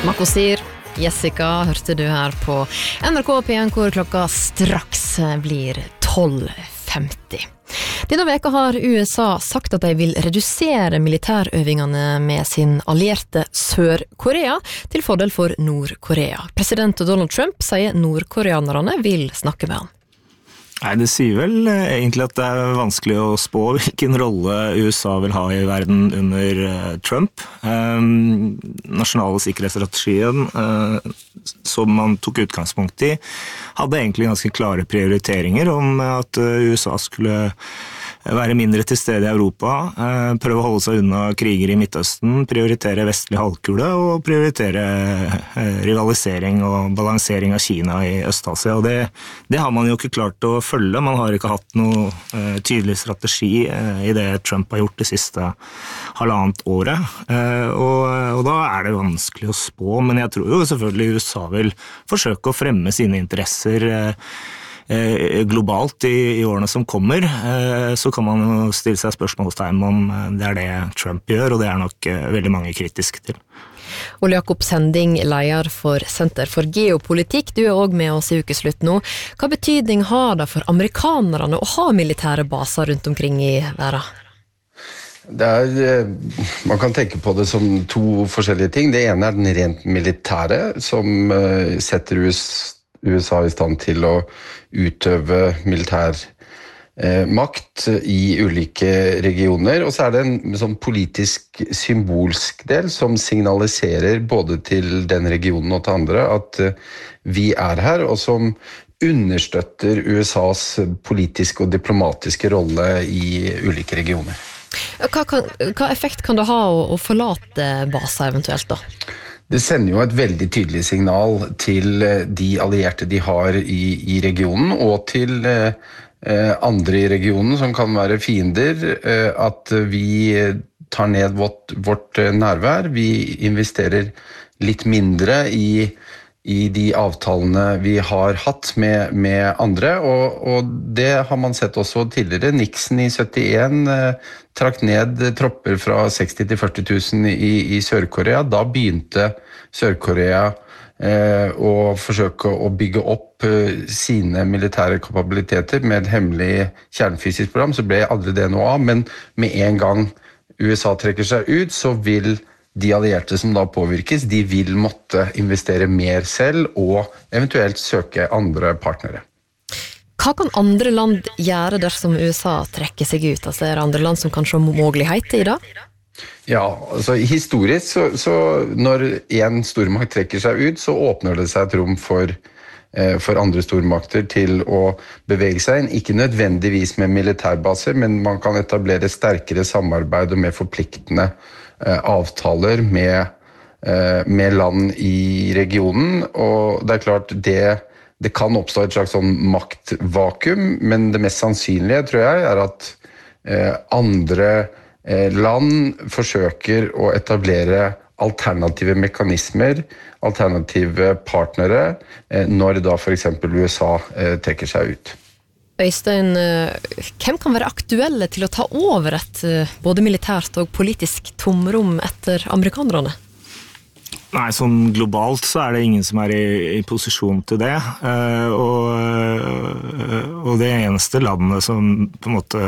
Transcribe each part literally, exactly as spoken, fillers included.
Makosir, Jessica, hørte du her på N R K P en, hvor klokka straks blir tolv femti. Denne veka har U S A sagt at de vil redusere militærøvingene med sin allierte Sør-Korea til fordel for Nord-Korea. President Donald Trump sier nordkoreanerne vil snakke med han. Nei, det sier vel egentlig at det er vanskelig å spå hvilken rolle U S A vil ha i verden under Trump. Um, nasjonale sikkerhetsstrategien, uh, som man tok utgangspunkt i, hadde egentlig ganske klare prioriteringer om at U S A skulle være mindre til stede i Europa, uh, prøve å holde seg unna kriger i Midtøsten, prioritere vestlig halvkule og prioritere uh, rivalisering og balansering av Kina i Øst-Asia. Og det, det har man jo ikke klart å følge. Man har ikke hatt noe uh, tydelig strategi uh, i det Trump har gjort det siste halvannet året. Uh, og, og da er det vanskelig å spå, men jeg tror jo selvfølgelig U S A vil forsøke å fremme sine interesser uh, globalt i, i årene som kommer. Uh, så kan man jo stille seg spørsmålstegn om det er det Trump gjør, og det er nok uh, veldig mange kritiske til. Ole Jakob Sending, leder for Senter for geopolitikk. Du er også med oss i ukeslutt nå. Hva betydning har det for amerikanerne å ha militære baser rundt omkring i verden? Det er, man kan tenke på det som to forskjellige ting. Det ene er den rent militære, som setter U S A i stand til å utøve militær makt i ulike regioner, og så er det en sånn politisk symbolsk del som signaliserer både til den regionen og til andre at vi er her, og som understøtter U S A's politiske og diplomatiske rolle i ulike regioner. Hva, kan, hva effekt kan det ha å, å forlate baser eventuelt da? Det sender jo et veldig tydelig signal til de allierte de har i, i regionen, og til eh, andre i regionen som kan være fiender, eh, at vi tar ned vårt, vårt nærvær, vi investerer litt mindre i, i de avtalene vi har hatt med, med andre, og, og det har man sett også tidligere. Nixon i syttien eh, trakk ned tropper fra seksti til førti tusen i, i Sør-Korea. Da begynte Sør-Korea eh, å forsøke å bygge opp eh, sine militære kapabiliteter med et hemmelig kjernefysisk program, så ble aldri det noe av, men med en gang U S A trekker seg ut, så vil de allierte som da påvirkes, de vil måtte investere mer selv og eventuelt søke andre partnere. Hva kan andre land gjøre dersom U S A trekker seg ut? Altså, er det andre land som kan se muligheter i det? Ja, altså historisk så, så når en stormakt trekker seg ut, så åpner det seg et rom for, eh, for andre stormakter til å bevege seg inn. Ikke nødvendigvis med militærbaser, men man kan etablere sterkere samarbeid og mer forpliktende eh, avtaler med, eh, med land i regionen. Og det er klart det Det kan oppstå et slags sånn maktvakuum, men det mest sannsynlige, tror jeg, er at eh, andre eh, land forsøker å etablere alternative mekanismer, alternative partnere, eh, når da for eksempel U S A eh, trekker seg ut. Øystein, hvem kan være aktuelle til å ta over et både militært og politisk tomrom etter amerikanerne? Nei, sånn globalt så er det ingen som er i, i posisjon til det, uh, og, og det eneste landet som på en måte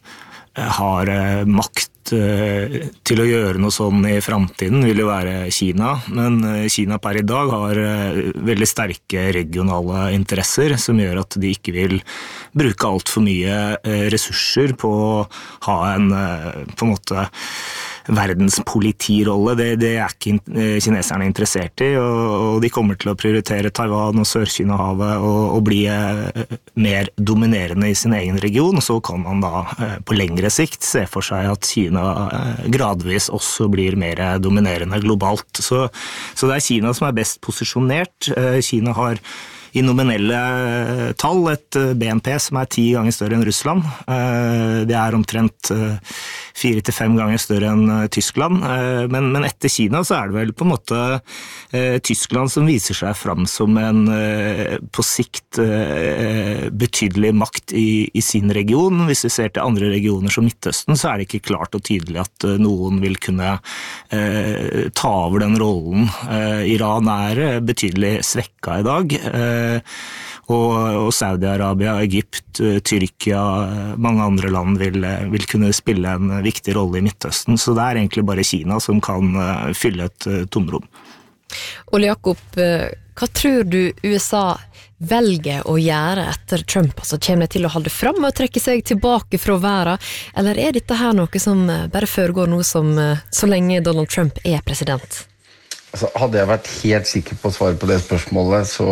har uh, makt uh, til å gjøre noe sånn i fremtiden vil jo være Kina, men uh, Kina per i dag har uh, veldig sterke regionale interesser som gjør at de ikke vil bruke alt for mye uh, ressurser på å ha en uh, på en måte verdens politirolle, det, det er ikke kineserne interessert i, og, og de kommer til å prioritere Taiwan og Sør-Kina-havet og, og bli eh, mer dominerende i sin egen region, og så kan man da eh, på lengre sikt se for seg at Kina eh, gradvis også blir mer dominerende globalt. Så, så det er Kina som er best posisjonert. Eh, Kina har i nominelle tall et B N P som er ti ganger større enn Russland. Det er omtrent fire til fem ganger større enn Tyskland, men, men etter Kina så er det vel på en måte Tyskland som viser seg fram som en på sikt betydelig makt i, i sin region. Hvis vi ser til andre regioner som Midtøsten, så er det ikke klart og tydelig at noen vil kunne eh, ta over den rollen. Eh, Iran er betydelig svekket i dag, eh, og, og Saudi-Arabia, Egypt, Tyrkia, mange andre land vil, vil kunne spille en viktig rolle i Midtøsten, så det er egentlig bare Kina som kan fylle et tomrom. Ole Jakob, hva tror du U S A velger å gjøre etter Trump? Altså, kommer de til å holde fram og trekke seg tilbake fra verden, eller er dette her noe som bare foregår noe som så lenge Donald Trump er president? Altså, hadde jeg vært helt sikker på å svare på det spørsmålet, så,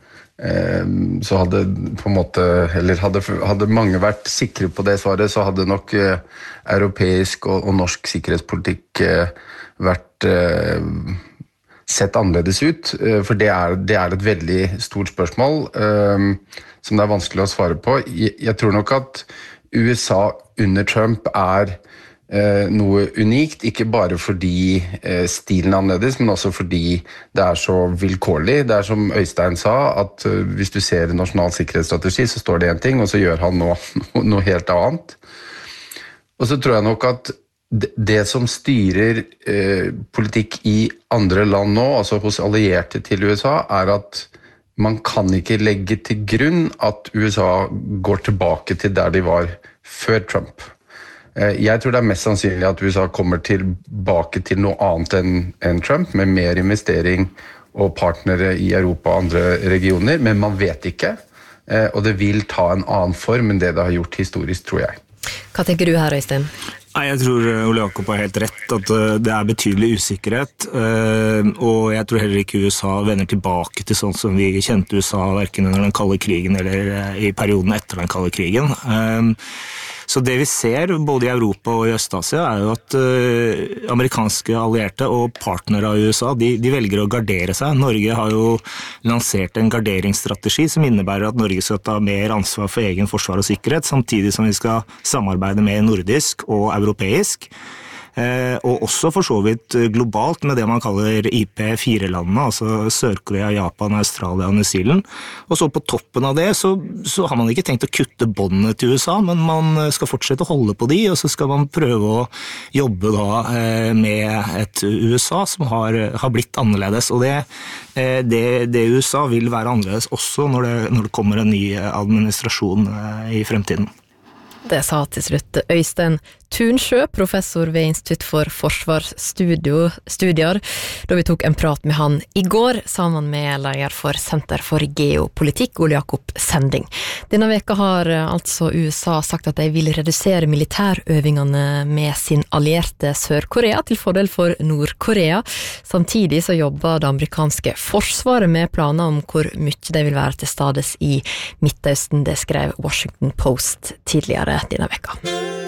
eh, så hadde på en måte, eller hadde, hadde mange vært sikre på det svaret, så hadde nok eh, europeisk og, og norsk sikkerhetspolitikk eh, vært eh, sett annerledes ut, for det er, det er et veldig stort spørsmål um, som det er vanskelig å svare på. Jeg, jeg tror nok at U S A under Trump er uh, noe unikt, ikke bare fordi uh, stilen er annerledes, men også fordi det er så vilkårlig. Det er som Øystein sa, at uh, hvis du ser nasjonal sikkerhetsstrategi, så står det en ting, og så gjør han noe, noe helt annet. Og så tror jeg nok at det som styrer eh, politikk i andre land nå, altså hos allierte til U S A, er at man kan ikke legge til grunn at U S A går tilbake til der de var før Trump. Eh, jeg tror det er mest sannsynlig at U S A kommer tilbake til noe annet enn, enn Trump, med mer investering og partnere i Europa og andre regioner, men man vet ikke, eh, og det vil ta en annen form enn det det har gjort historisk, tror jeg. Hva tenker du her, Øystein? Nei, jeg tror Ole Jakob har helt rett at det er betydelig usikkerhet, og jeg tror heller ikke U S A vender tilbake til sånn som vi kjente U S A hverken under den kalde krigen eller i perioden etter den kalde krigen. Så det vi ser både i Europa og i Øst-Asia er jo at amerikanske allierte og partnere av U S A, de, de velger å gardere seg. Norge har jo lansert en garderingsstrategi som innebærer at Norge skal ta mer ansvar for egen forsvar og sikkerhet, samtidig som vi skal samarbeide mer nordisk og europeisk. Og også for så vidt globalt med det man kaller I P fire-landene, altså Sør-Korea, Japan, Australia og New Zealand. Og så på toppen av det så, så har man ikke tenkt å kutte båndene til U S A, men man skal fortsette å holde på de, og så skal man prøve å jobbe da med et U S A som har, har blitt annerledes. Og det, det, det U S A vil være annerledes også når det, når det kommer en ny administrasjon i fremtiden. Det sa til slutt Øystein Tunsjø, professor ved Institutt for Forsvarsstudier, da vi tok en prat med han i går, sammen med leder for Senter for geopolitikk, Ole Jakob Sending. Denne veka har altså U S A sagt at de vil redusere militærøvingene med sin allierte Sør-Korea til fordel for Nord-Korea. Samtidig så jobber det amerikanske forsvaret med planer om hvor mye de vil være til stades i Midtøsten. Det skrev Washington Post tidligere denne veka.